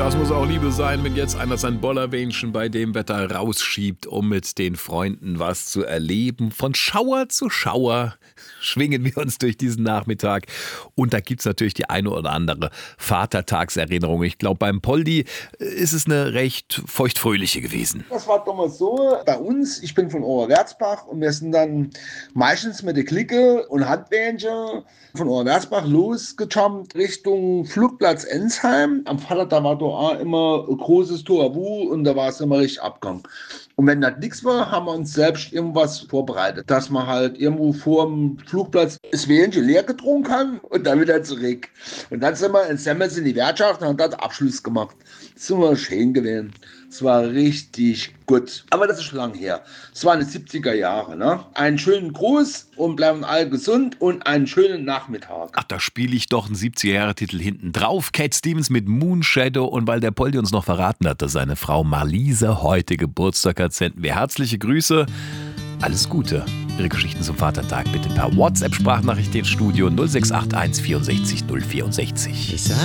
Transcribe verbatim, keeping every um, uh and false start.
Das muss auch Liebe sein, wenn jetzt einer sein Bollerwähnchen bei dem Wetter rausschiebt, um mit den Freunden was zu erleben. Von Schauer zu Schauer schwingen wir uns durch diesen Nachmittag. Und da gibt es natürlich die eine oder andere Vatertagserinnerung. Ich glaube, beim Poldi ist es eine recht feuchtfröhliche gewesen. Das war damals so, bei uns, ich bin von Oberwärtsbach und wir sind dann meistens mit der Clique und Handwähnchen von Oberwärtsbach losgejumpt Richtung Flugplatz Ensheim. Am Vater, da war da auch immer ein großes Tohuwabohu und da war es immer richtig Abgang. Und wenn das nichts war, haben wir uns selbst irgendwas vorbereitet, dass man halt irgendwo vor dem Flugplatz das Wähnchen leer getrunken haben und dann wieder zurück. Und dann sind wir in Semmels in die Wirtschaft und haben dort Abschluss gemacht. Das sind wir schön gewesen. Es war richtig gut. Aber das ist schon lange her. Es waren die siebziger Jahre. Ne? Einen schönen Gruß und bleiben alle gesund und einen schönen Nachmittag. Ach, da spiele ich doch einen siebziger-Jahre-Titel hinten drauf. Cat Stevens mit Moonshadow. Und weil der Poldi uns noch verraten hat, dass seine Frau Marlise heute Geburtstag hat, senden wir herzliche Grüße. Alles Gute. Ihre Geschichten zum Vatertag bitte per WhatsApp-Sprachnachricht ins Studio null sechs acht eins vierundsechzig null vierundsechzig.